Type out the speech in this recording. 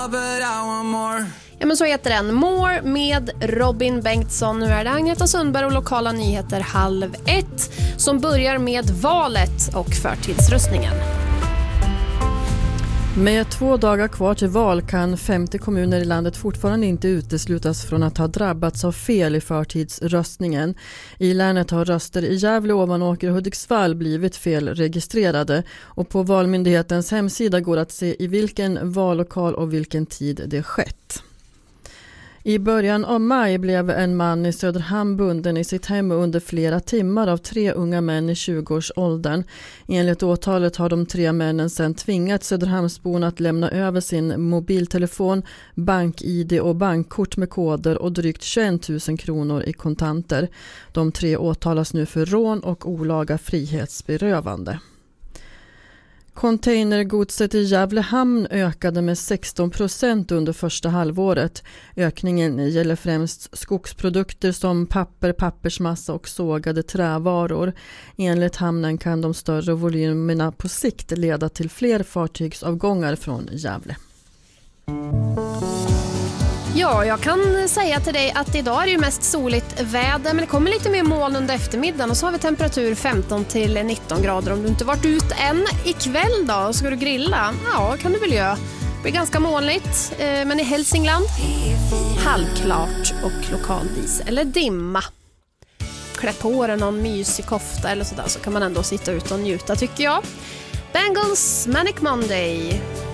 but I want more. Ja, men så heter den, More med Robin Bengtsson. Nu är det Agneta Sundberg och lokala nyheter 12:30 som börjar med valet och förtidsröstningen. Med 2 dagar kvar till val kan 50 kommuner i landet fortfarande inte uteslutas från att ha drabbats av fel i förtidsröstningen. I länet har röster i Gävle, Ovanåker och Hudiksvall blivit felregistrerade och på Valmyndighetens hemsida går att se i vilken vallokal och vilken tid det skett. I början av maj blev en man i Söderhamn bunden i sitt hem under flera timmar av 3 unga män i 20-årsåldern. Enligt åtalet har de 3 männen sedan tvingat Söderhamnsborna att lämna över sin mobiltelefon, bank-ID och bankkort med koder och drygt 21 000 kronor i kontanter. De 3 åtalas nu för rån och olaga frihetsberövande. Containergodset i Gävle hamn ökade med 16% under första halvåret. Ökningen gäller främst skogsprodukter som papper, pappersmassa och sågade trävaror. Enligt hamnen kan de större volymerna på sikt leda till fler fartygsavgångar från Gävle. Ja, jag kan säga till dig att idag är det ju mest soligt väder, men det kommer lite mer moln under eftermiddagen och så har vi temperatur 15 till 19 grader. Om du inte varit ut än ikväll då, ska du grilla? Ja, kan du väl göra. Det blir ganska molnigt, men i Hälsingland halvklart och lokaldis eller dimma. Klä på dig någon mysig kofta eller sådär så kan man ändå sitta ut och njuta tycker jag. Bangles Manic Monday.